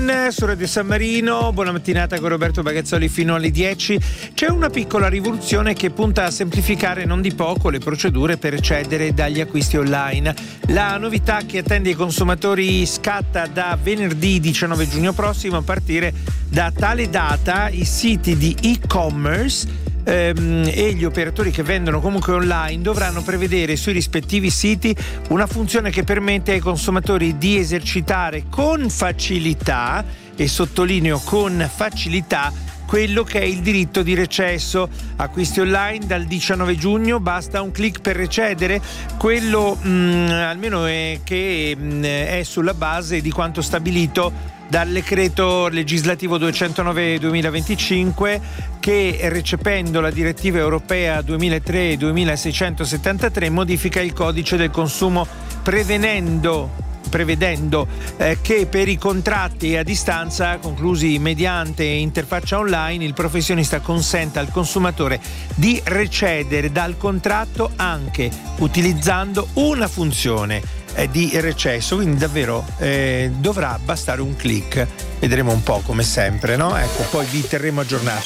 Su Radio San Marino, buona mattinata con Roberto Bagazzoli fino alle 10. C'è una piccola rivoluzione che punta a semplificare non di poco le procedure per accedere dagli acquisti online. La novità che attende i consumatori scatta da venerdì 19 giugno prossimo. A partire da tale data i siti di e-commerce e gli operatori che vendono comunque online dovranno prevedere sui rispettivi siti una funzione che permette ai consumatori di esercitare con facilità, e sottolineo con facilità, quello che è il diritto di recesso. Acquisti online dal 19 giugno, basta un click per recedere, quello almeno che è sulla base di quanto stabilito dal decreto legislativo 209/2025 che, recependo la direttiva europea 2003/2673, modifica il codice del consumo prevedendo che per i contratti a distanza conclusi mediante interfaccia online il professionista consenta al consumatore di recedere dal contratto anche utilizzando una funzione di recesso, quindi davvero dovrà bastare un click. Vedremo un po' come sempre, no? Ecco, poi vi terremo aggiornati.